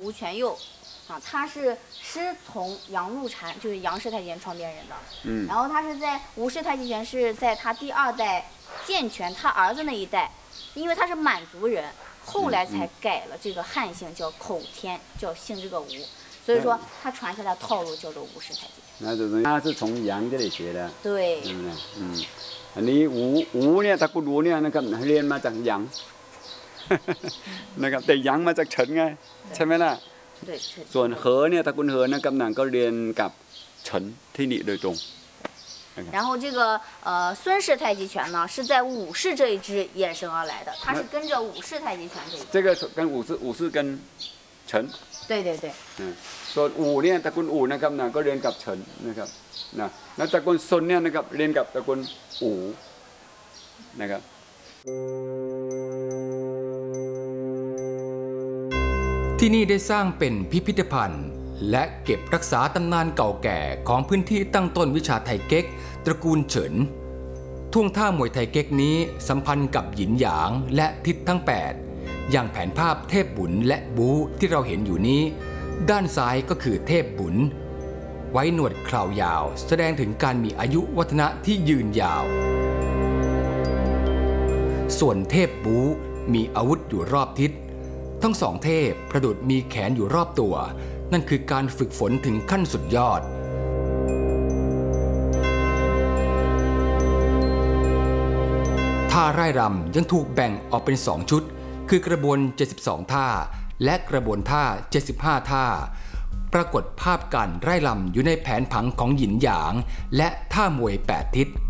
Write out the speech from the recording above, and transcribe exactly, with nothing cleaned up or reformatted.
吴全佑，啊，他是师从杨露禅，就是杨氏太极拳创编人的。嗯。然后他是在吴氏太极拳是在他第二代健全他儿子那一代，因为他是满族人，后来才改了这个汉姓叫口天，叫姓这个吴，所以说他传下来套路叫做吴氏太极拳。那就是他是从杨这里学的。 对。 嗯嗯。อันนี้อูอูเนี่ยตระกูลอูเนี่ยนะครับเรียนมาจากหยางนะครับแต่หยางมาจากเฉินไงใช่ไหมล่ะส่วนเหอเนี่ยตระกูลเหอนะครับหนังก็เรียนกับเฉินที่นี่โดยตรง然后这个呃孙氏太极拳呢是在武氏这一支衍生而来的，它是跟着武氏太极拳这一支。 这个跟武氏武氏跟เฉิน对对对。 嗯，ส่วนอูเนี่ยตระกูลอูนะครับหนังก็เรียนกับเฉินนะครับนะแล้วตระกูลซุนเนี่ยนะครับเรียนกับตระกูลอูนะครับที่นี่ได้สร้างเป็นพิพิธภัณฑ์และเก็บรักษาตำนานเก่าแก่ของพื้นที่ตั้งต้นวิชาไทเก๊กตระกูลเฉินท่วงท่ามวยไทเก๊กนี้สัมพันธ์กับหยินหยางและทิศทั้งแปดอย่างแผนภาพเทพบุญและบูที่เราเห็นอยู่นี้ด้านซ้ายก็คือเทพบุญไว้หนวดคราวยาวแสดงถึงการมีอายุวัฒนะที่ยืนยาวส่วนเทพบูมีอาวุธอยู่รอบทิศทั้งสองเทพประดุจมีแขนอยู่รอบตัวนั่นคือการฝึกฝนถึงขั้นสุดยอดท่าไร่รำยังถูกแบ่งออกเป็นสองชุดคือกระบวนเจ็ดสิบสองท่าและกระบวนท่าเจ็ดสิบห้าท่าปรากฏภาพการไร่รำอยู่ในแผนผังของหยินหยางและท่ามวยแปดทิศ